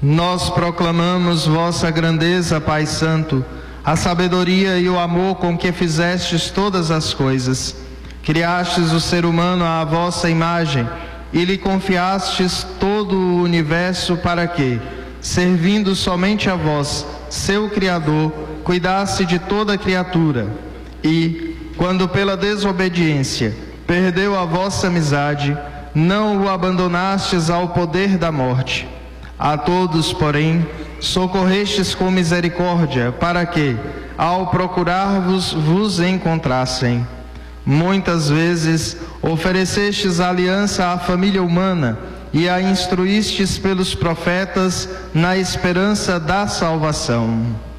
Nós proclamamos vossa grandeza, Pai Santo, a sabedoria e o amor com que fizestes todas as coisas. Criastes o ser humano à vossa imagem e lhe confiastes todo o universo para que, servindo somente a vós, seu Criador, cuidasse de toda criatura. E, quando pela desobediência perdeu a vossa amizade, não o abandonastes ao poder da morte. A todos, porém, socorrestes com misericórdia, para que, ao procurar-vos, vos encontrassem. Muitas vezes oferecestes aliança à família humana e a instruístes pelos profetas na esperança da salvação.